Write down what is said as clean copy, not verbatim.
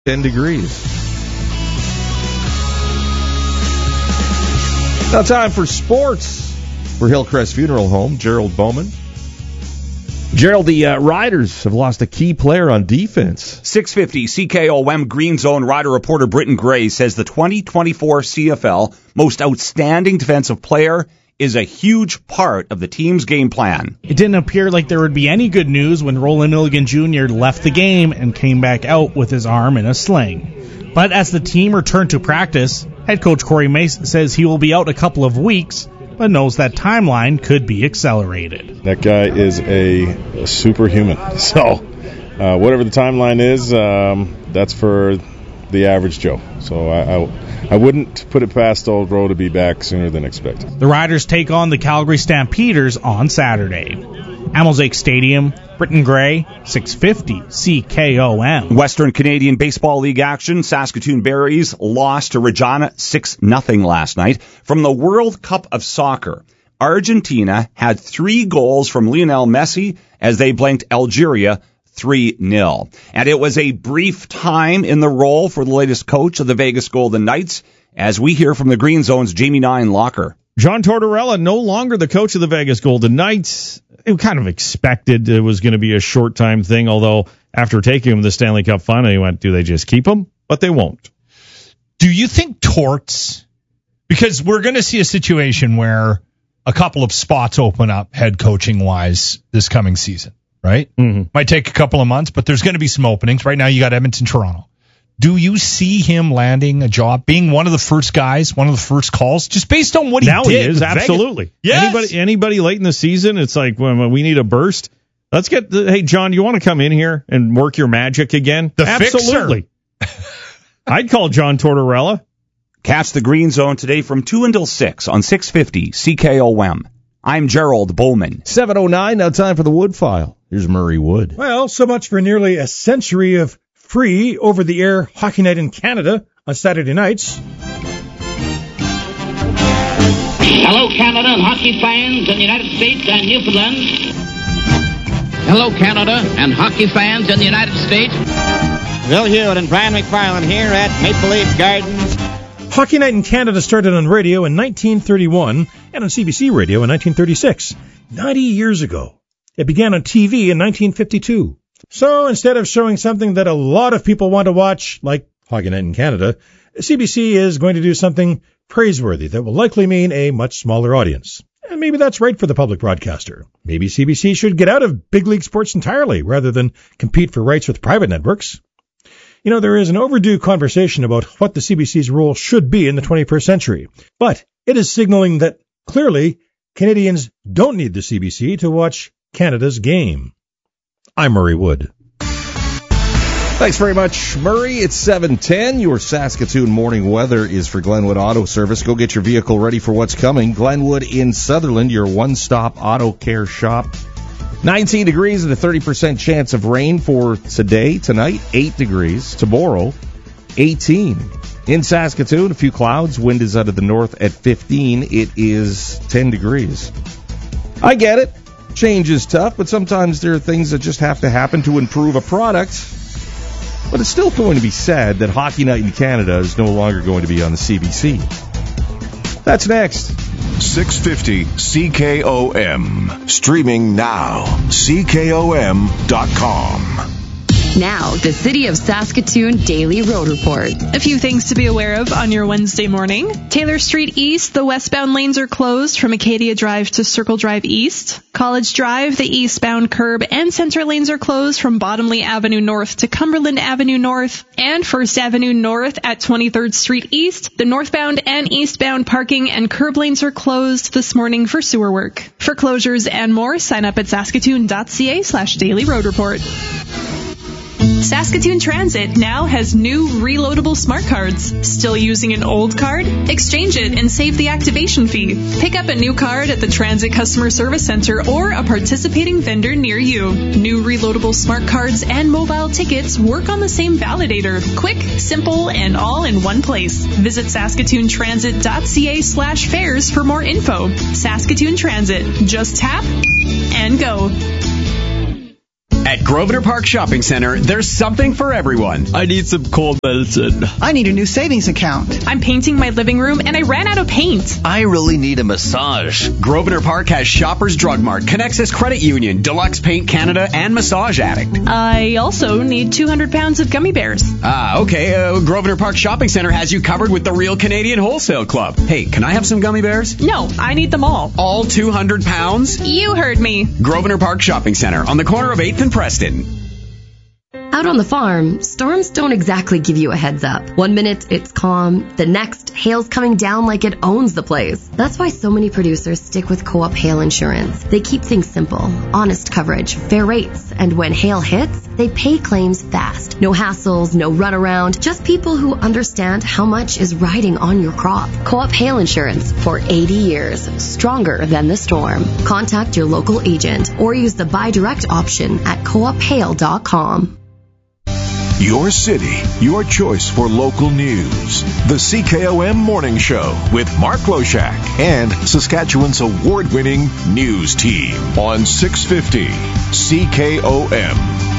10 degrees. Now time for sports for Hillcrest Funeral Home. Gerald Bowman. Gerald, the Riders have lost a key player on defense. 650 CKOM Green Zone Rider reporter Britton Gray says the 2024 CFL most outstanding defensive player is a huge part of the team's game plan. It didn't appear like there would be any good news when Roland Milligan Jr. left the game and came back out with his arm in a sling. But as the team returned to practice, head coach Corey Mace says he will be out a couple of weeks, but knows that timeline could be accelerated. That guy is a superhuman. So whatever the timeline is, that's for the average Joe. So I wouldn't put it past Old Rowe to be back sooner than expected. The Riders take on the Calgary Stampeders on Saturday. Amosake Stadium, Britton Gray, 650 CKOM. Western Canadian Baseball League action. Saskatoon Berries lost to Regina 6-0 last night. From the World Cup of Soccer, Argentina had 3 goals from Lionel Messi as they blanked Algeria 3-0. And it was a brief time in the role for the latest coach of the Vegas Golden Knights, as we hear from the Green Zone's Jamie Nine Locker. John Tortorella, no longer the coach of the Vegas Golden Knights. It kind of expected it was going to be a short-time thing, although after taking him to the Stanley Cup final, he went, do they just keep him? But they won't. Do you think Torts, because we're going to see a situation where a couple of spots open up head coaching-wise this coming season, right? Mm-hmm. Might take a couple of months, but there's going to be some openings. Right now you got Edmonton, Toronto. Do you see him landing a job, being one of the first guys, one of the first calls, just based on what he now did? Now he is, absolutely. Yes. Anybody late in the season, it's like, when we need a burst. Let's get hey, John, you want to come in here and work your magic again? Absolutely. I'd call John Tortorella. Catch the Green Zone today from 2 until 6 on 650 CKOM. I'm Gerald Bowman. 7:09, now time for the Wood File. Here's Murray Wood. Well, so much for nearly a century of free over-the-air hockey night in Canada on Saturday nights. Hello, Canada and hockey fans in the United States and Newfoundland. Hello, Canada and hockey fans in the United States. Bill Hewitt and Brian McFarland here at Maple Leaf Gardens. Hockey Night in Canada started on radio in 1931 and on CBC Radio in 1936, 90 years ago. It began on TV in 1952. So instead of showing something that a lot of people want to watch, like Hockey Night in Canada, CBC is going to do something praiseworthy that will likely mean a much smaller audience. And maybe that's right for the public broadcaster. Maybe CBC should get out of big league sports entirely rather than compete for rights with private networks. You know, there is an overdue conversation about what the CBC's role should be in the 21st century, but it is signaling that clearly Canadians don't need the CBC to watch Canada's game. I'm Murray Wood. Thanks very much, Murray. It's 7:10. Your Saskatoon morning weather is for Glenwood Auto Service. Go get your vehicle ready for what's coming. Glenwood in Sutherland, your one-stop auto care shop. 19 degrees and a 30% chance of rain for today, tonight, 8 degrees. Tomorrow, 18. In Saskatoon, a few clouds. Wind is out of the north at 15. It is 10 degrees. I get it. Change is tough, but sometimes there are things that just have to happen to improve a product. But it's still going to be said that Hockey Night in Canada is no longer going to be on the CBC. That's next. 650 CKOM. Streaming now. CKOM.com. Now, the City of Saskatoon Daily Road Report. A few things to be aware of on your Wednesday morning. Taylor Street East, the westbound lanes are closed from Acadia Drive to Circle Drive East. College Drive, the eastbound curb and center lanes are closed from Bottomley Avenue North to Cumberland Avenue North. And First Avenue North at 23rd Street East, the northbound and eastbound parking and curb lanes are closed this morning for sewer work. For closures and more, sign up at saskatoon.ca/Daily Road Report. Saskatoon Transit now has new reloadable smart cards. Still using an old card? Exchange it and save the activation fee. Pick up a new card at the Transit Customer Service Center or a participating vendor near you. New reloadable smart cards and mobile tickets work on the same validator. Quick, simple, and all in one place. Visit saskatoontransit.ca/fares for more info. Saskatoon Transit. Just tap and go. At Grosvenor Park Shopping Center, there's something for everyone. I need some cold medicine. I need a new savings account. I'm painting my living room and I ran out of paint. I really need a massage. Grosvenor Park has Shoppers Drug Mart, Connexus Credit Union, Deluxe Paint Canada, and Massage Addict. I also need 200 pounds of gummy bears. Okay. Grosvenor Park Shopping Center has you covered with the Real Canadian Wholesale Club. Hey, can I have some gummy bears? No, I need them all. All 200 pounds? You heard me. Grosvenor Park Shopping Center on the corner of 8th and Preston. Out on the farm, storms don't exactly give you a heads up. One minute it's calm, the next hail's coming down like it owns the place. That's why so many producers stick with Co-op Hail Insurance. They keep things simple, honest coverage, fair rates, and when hail hits, they pay claims fast. No hassles, no runaround, just people who understand how much is riding on your crop. Co-op Hail Insurance for 80 years, stronger than the storm. Contact your local agent or use the buy direct option at coophail.com. Your city, your choice for local news. The CKOM Morning Show with Mark Loshak and Saskatchewan's award-winning news team on 650 CKOM.